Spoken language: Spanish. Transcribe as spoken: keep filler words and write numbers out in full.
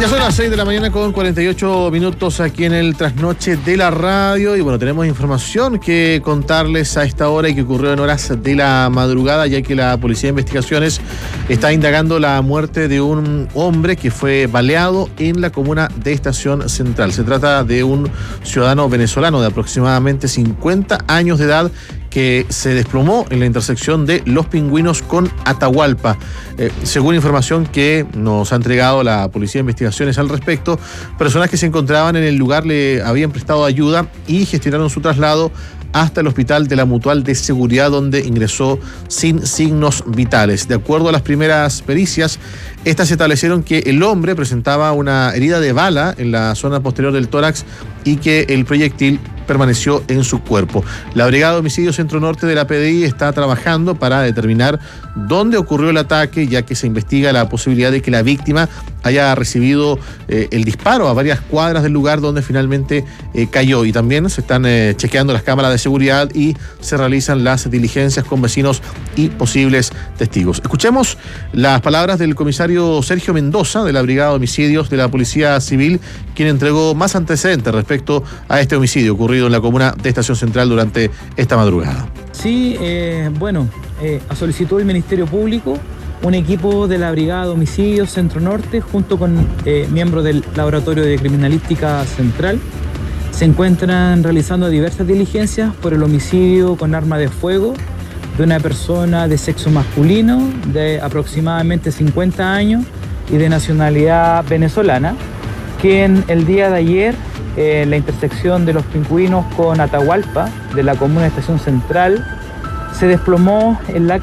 Ya son las seis de la mañana con cuarenta y ocho minutos aquí en el Trasnoche de la Radio. Y bueno, tenemos información que contarles a esta hora y que ocurrió en horas de la madrugada, ya que la Policía de Investigaciones está indagando la muerte de un hombre que fue baleado en la comuna de Estación Central. Se trata de un ciudadano venezolano de aproximadamente cincuenta años de edad que se desplomó en la intersección de Los Pingüinos con Atahualpa. Eh, según información que nos ha entregado la Policía de Investigaciones al respecto, personas que se encontraban en el lugar le habían prestado ayuda y gestionaron su traslado hasta el hospital de la Mutual de Seguridad, donde ingresó sin signos vitales. De acuerdo a las primeras pericias, estas establecieron que el hombre presentaba una herida de bala en la zona posterior del tórax y que el proyectil permaneció en su cuerpo. La Brigada de Homicidio Centro Norte de la P D I está trabajando para determinar dónde ocurrió el ataque, ya que se investiga la posibilidad de que la víctima haya recibido eh, el disparo a varias cuadras del lugar donde finalmente eh, cayó. Y también se están eh, chequeando las cámaras de seguridad y se realizan las diligencias con vecinos y posibles testigos. Escuchemos las palabras del comisario Sergio Mendoza de la Brigada de Homicidios de la Policía Civil, quien entregó más antecedentes respecto a este homicidio ocurrido en la comuna de Estación Central durante esta madrugada. Sí, eh, bueno, eh, solicitó el Ministerio Público un equipo de la Brigada de Homicidios Centro Norte junto con eh, miembros del Laboratorio de Criminalística Central. Se encuentran realizando diversas diligencias por el homicidio con arma de fuego de una persona de sexo masculino de aproximadamente cincuenta años y de nacionalidad venezolana, quien el día de ayer eh, en la intersección de Los Pingüinos con Atahualpa de la comuna de Estación Central se desplomó en la